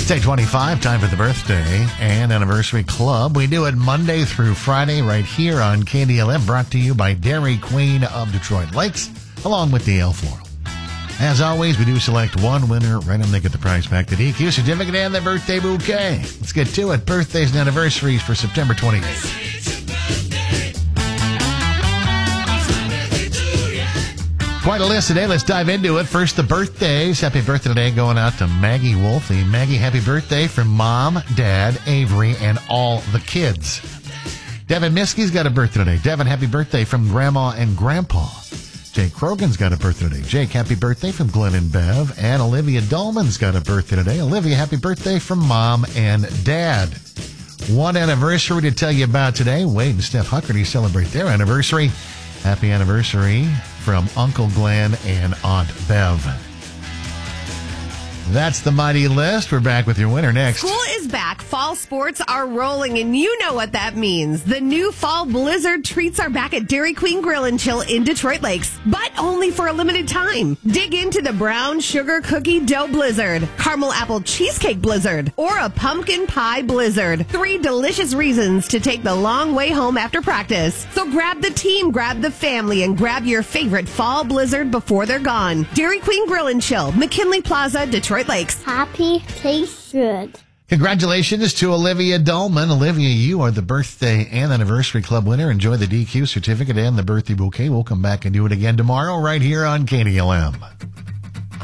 Wednesday, 25, time for the birthday and anniversary club. We do it Monday through Friday right here on KDLM, brought to you by Dairy Queen of Detroit Lakes, along with DL Floral. As always, we do select one winner. Randomly get the prize pack, the DQ certificate, and the birthday bouquet. Let's get to it. Birthdays and anniversaries for September 28th. Quite a list today. Let's dive into it. First, the birthdays. Happy birthday today going out to Maggie Wolfie. Maggie, happy birthday from Mom, Dad, Avery, and all the kids. Devin Miskey's got a birthday today. Devin, happy birthday from Grandma and Grandpa. Jake Krogan's got a birthday today. Jake, happy birthday from Glenn and Bev. And Olivia Dolman's got a birthday today. Olivia, happy birthday from Mom and Dad. One anniversary to tell you about today. Wade and Steph Huckerty celebrate their anniversary. Happy anniversary from Uncle Glenn and Aunt Bev. That's the mighty list. We're back with your winner next. School is back. Fall sports are rolling, and you know what that means. The new fall blizzard treats are back at Dairy Queen Grill and Chill in Detroit Lakes, but only for a limited time. Dig into the brown sugar cookie dough blizzard, caramel apple cheesecake blizzard, or a pumpkin pie blizzard. 3 delicious reasons to take the long way home after practice. So grab the team, grab the family, and grab your favorite fall blizzard before they're gone. Dairy Queen Grill and Chill, McKinley Plaza, Detroit Lakes. Happy, tastes good. Congratulations to Olivia Dolman. Olivia, you are the birthday and anniversary club winner. Enjoy the DQ certificate and the birthday bouquet. We'll come back and do it again tomorrow right here on KDLM.